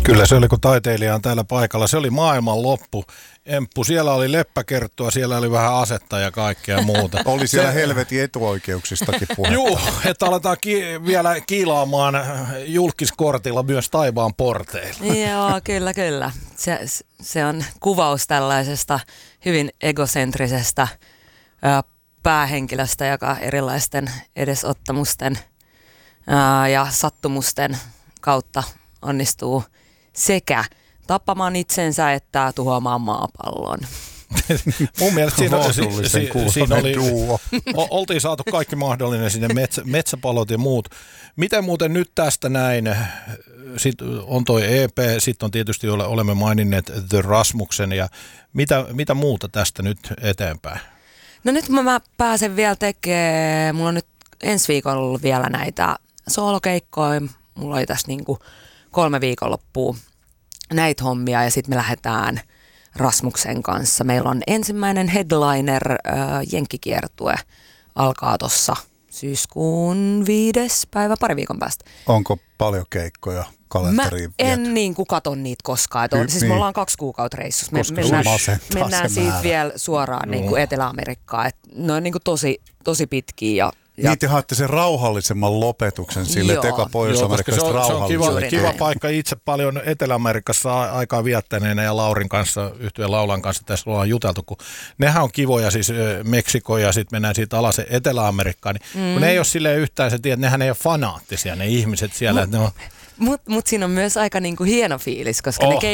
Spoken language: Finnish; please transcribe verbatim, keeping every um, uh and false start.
Kyllä se oli, kun taiteilija on täällä paikalla. Se oli maailman loppu. Emppu, siellä oli leppäkerttua, siellä oli vähän asetta ja kaikkea muuta. Oli siellä se, helvetin etuoikeuksistakin puhetta. Juu, että aletaan ki- vielä kiilaamaan julkiskortilla myös taivaan porteilla. Joo, kyllä, kyllä. Se, se on kuvaus tällaisesta hyvin egocentrisestä ää, päähenkilöstä, joka erilaisten edesottamusten ää, ja sattumusten kautta onnistuu sekä tappamaan itsensä että tuhoamaan maapallon. Mun mielestä siinä, si, si, siinä oli, duo. o, oltiin saatu kaikki mahdollinen sinne metsä, metsäpalot ja muut. Miten muuten nyt tästä näin, sitten on toi E P, sitten on tietysti olemme maininneet The Rasmuksen ja mitä, mitä muuta tästä nyt eteenpäin? No nyt kun mä pääsen vielä tekemään, mulla on nyt ensi viikolla vielä näitä soolokeikkoja, mulla oli tässä niinku kolme viikonloppua näitä hommia ja sitten me lähdetään Rasmuksen kanssa. Meillä on ensimmäinen headliner äh, jenkkikiertue alkaa tuossa syyskuun viides päivä pari viikon päästä. Onko paljon keikkoja kalenteriin? Mä en niin kuin katon niitä koskaan. Hy, siis niin. Me ollaan kaksi kuukautta reissussa. Me mennään, mennään siitä määrä. vielä suoraan niin kuin Etelä-Amerikkaan. Et ne on niin kuin tosi, tosi pitkiä ja Ja niitä haatte sen rauhallisemman lopetuksen sille, että eka Pohjois-Amerikasta rauhallisesti. Se on kiva, kiva paikka. Itse paljon Etelä-Amerikassa aikaa viettäneenä ja Laurin kanssa, yhtyeen Laulan kanssa tässä ollaan juteltu, kun nehän on kivoja, siis Meksiko ja sitten mennään siitä alas Etelä-Amerikkaan, niin mm. kun ne ei ole silleen yhtään, se tiedät, nehän ei ole fanaattisia ne ihmiset siellä. Mutta mut, mut siinä on myös aika niinku hieno fiilis, koska oh. ne